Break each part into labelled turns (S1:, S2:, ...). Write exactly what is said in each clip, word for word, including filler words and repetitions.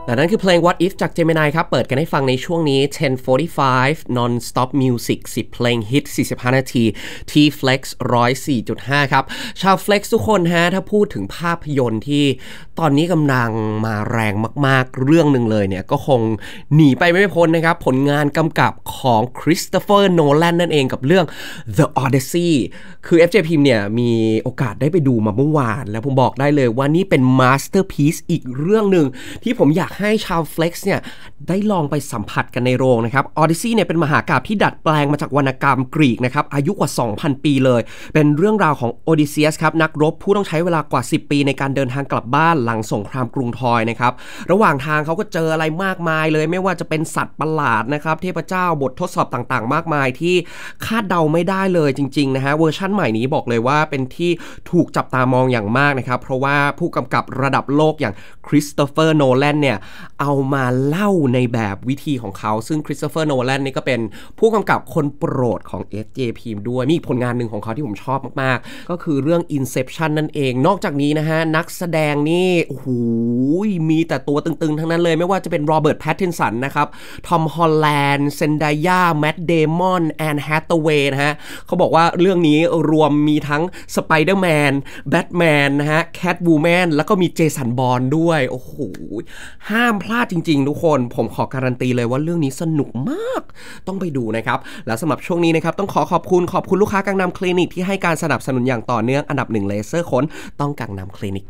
S1: และนั่นคือเพลง What If จาก Gemini ครับเปิดกันให้ฟังในช่วงนี้ สิบ สี่สิบห้า non-stop music สิบเพลงฮิตสี่สิบห้านาทีที่ Flex หนึ่งศูนย์สี่จุดห้า ครับชาว Flex ทุกคนฮะถ้าพูดถึงภาพยนตร์ที่ตอนนี้กำลังมาแรงมากๆเรื่องหนึ่งเลยเนี่ยก็คงหนีไปไม่พ้นนะครับผลงานกำกับของคริสโตเฟอร์โนแลนนั่นเองกับเรื่อง The Odyssey คือ เอฟ เจ พิมพ์เนี่ยมีโอกาสได้ไปดูมาเมื่อวานแล้วผมบอกได้เลยว่านี่เป็น masterpiece อีกเรื่องหนึ่งที่ผมอยากให้ชาว Flex เนี่ยได้ลองไปสัมผัสกันในโรงนะครับ Odyssey เนี่ยเป็นมหากาพย์ที่ดัดแปลงมาจากวรรณกรรมกรีกนะครับอายุกว่า สองพัน ปีเลยเป็นเรื่องราวของโอดิเซียสครับนักรบผู้ต้องใช้เวลากว่าสิบปีในการเดินทางกลับบ้านหลังสงครามกรุงทรอยนะครับระหว่างทางเขาก็เจออะไรมากมายเลยไม่ว่าจะเป็นสัตว์ประหลาดนะครับเทพเจ้าบททดสอบต่างๆมากมายที่คาดเดาไม่ได้เลยจริงๆนะฮะเวอร์ชั่นใหม่นี้บอกเลยว่าเป็นที่ถูกจับตามองอย่างมากนะครับเพราะว่าผู้กำกับระดับโลกอย่างคริสโตเฟอร์โนแลนเนี่ยเอามาเล่าในแบบวิธีของเขาซึ่งคริสโตเฟอร์โนแลนนี่ก็เป็นผู้กำกับคนโปรดของ เอฟ เจ พิมพ์ด้วยมีผลงานหนึ่งของเขาที่ผมชอบมากๆก็คือเรื่อง Inception นั่นเองนอกจากนี้นะฮะนักแสดงนี่โอ้โหมีแต่ตัวตึงๆทั้งนั้นเลยไม่ว่าจะเป็นโรเบิร์ตแพตตินสันนะครับทอมฮอลแลนด์เซนไดยาแมทเดมอนแอนแฮทเวย์นะฮะเขาบอกว่าเรื่องนี้รวมมีทั้งสไปเดอร์แมนแบทแมนนะฮะแคทวูแมนแล้วก็มีเจสันบอนด์ด้วยโอ้โหห้ามพลาดจริงๆทุกคนผมขอการันตีเลยว่าเรื่องนี้สนุกมากต้องไปดูนะครับแล้วสำหรับช่วงนี้นะครับต้องขอขอบคุณขอบคุณลูกค้ากังนำคลินิกที่ให้การสนับสนุนอย่างต่อเนื่องอันดับหนึ่งเลเซอร์ขนต้องกังนำคลินิก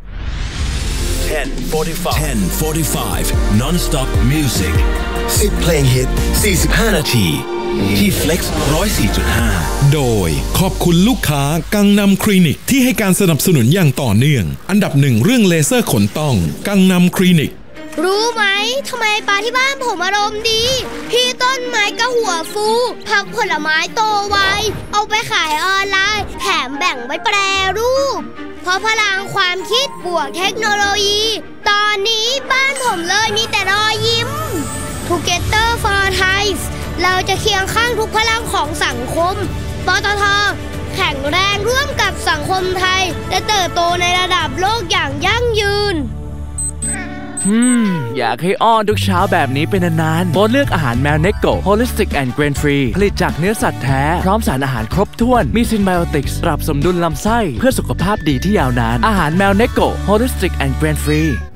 S2: ten forty-five non-stop music สิบเพลงฮิตสี่สิบห้านาทีที่ Flex หนึ่งศูนย์สี่จุดห้า
S3: โดยขอบคุณลูกค้ากังนำคลินิกที่ให้การสนับสนุนอย่างต่อเนื่องอันดับหนึ่งเรื่องเลเซอร์ขนต้องกังนำคลินิก
S4: รู้ไหมทำไมปลาที่บ้านผมอารมณ์ดีพี่ต้นไม้ก็หัวฟูผักผลไม้โตไวเอาไปขายออนไลน์แถมแบ่งไว้แปรรูปเพราะพลังความคิดบวกเทคโนโลยีตอนนี้บ้านผมเลยมีแต่รอยยิ้ม Together for Thai เราจะเคียงข้างทุกพลังของสังคมปตท.แข็งแรงร่วมกับสังคมไทยและเติบโตในระดับโลกอย่างยั่งยืน
S5: อืมอยากให้อ้อนทุกเช้าแบบนี้เป็นนานๆโปรดเลือกอาหารแมวเนโก Holistic and Grain Free ผลิตจากเนื้อสัตว์แท้พร้อมสารอาหารครบถ้วนมีซินไบโอติกส์ปรับสมดุลลำไส้เพื่อสุขภาพดีที่ยาวนานอาหารแมวเนโก Holistic and Grain Free